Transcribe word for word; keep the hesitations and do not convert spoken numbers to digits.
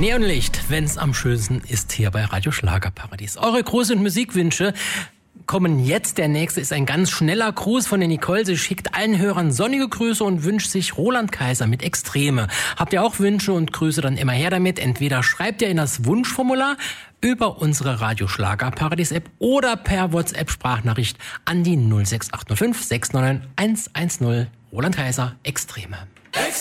Neonlicht, wenn's am schönsten ist hier bei Radio Schlagerparadies. Eure Gruß- und Musikwünsche kommen jetzt. Der nächste ist ein ganz schneller Gruß von der Nicole. Sie schickt allen Hörern sonnige Grüße und wünscht sich Roland Kaiser mit Extreme. Habt ihr auch Wünsche und Grüße, dann immer her damit. Entweder schreibt ihr in das Wunschformular über unsere Radio Schlagerparadies App oder per WhatsApp-Sprachnachricht an die null sechs acht null fünf sechs neun neun eins eins null. Roland Kaiser, Extreme.